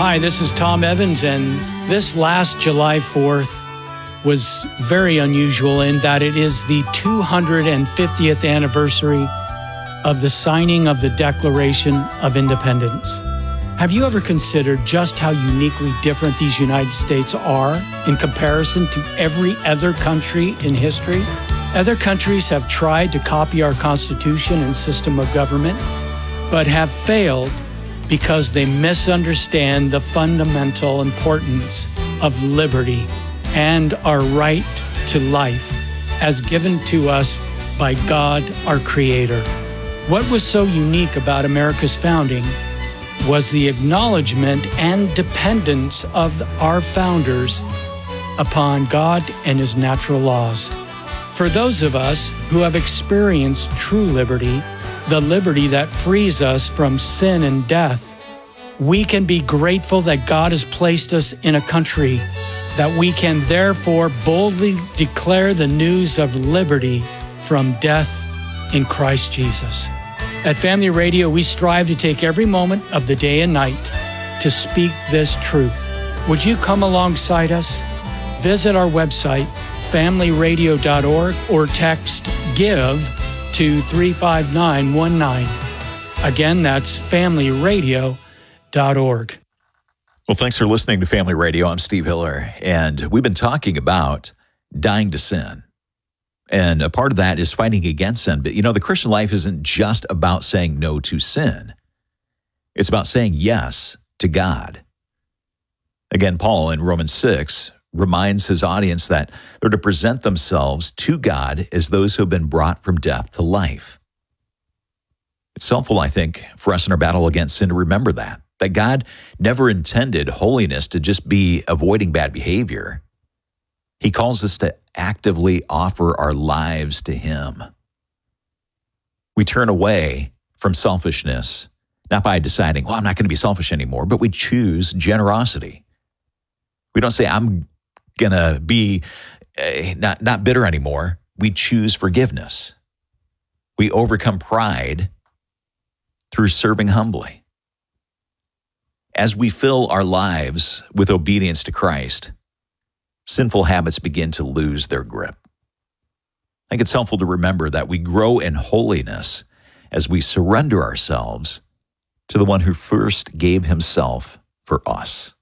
Hi, this is Tom Evans, and this last July 4th was very unusual in that it is the 250th anniversary of the signing of the Declaration of Independence. Have you ever considered just how uniquely different these United States are in comparison to every other country in history? Other countries have tried to copy our Constitution and system of government, but have failed because they misunderstand the fundamental importance of liberty and our right to life as given to us by God, our Creator. What was so unique about America's founding was the acknowledgement and dependence of our founders upon God and His natural laws. For those of us who have experienced true liberty, the liberty that frees us from sin and death, we can be grateful that God has placed us in a country that we can therefore boldly declare the news of liberty from death in Christ Jesus. At Family Radio, we strive to take every moment of the day and night to speak this truth. Would you come alongside us? Visit our website, familyradio.org, or text GIVE to 35919. Again, that's familyradio.org. Well, thanks for listening to Family Radio. I'm Steve Hiller, and we've been talking about dying to sin. And a part of that is fighting against sin. But, the Christian life isn't just about saying no to sin. It's about saying yes to God. Again, Paul in Romans 6 reminds his audience that they're to present themselves to God as those who have been brought from death to life. It's helpful, I think, for us in our battle against sin to remember that God never intended holiness to just be avoiding bad behavior. He calls us to actively offer our lives to Him. We turn away from selfishness, not by deciding, I'm not going to be selfish anymore, but we choose generosity. We don't say, I'm going to be not bitter anymore. We choose forgiveness. We overcome pride through serving humbly. As we fill our lives with obedience to Christ, sinful habits begin to lose their grip. I think it's helpful to remember that we grow in holiness as we surrender ourselves to the one who first gave Himself for us.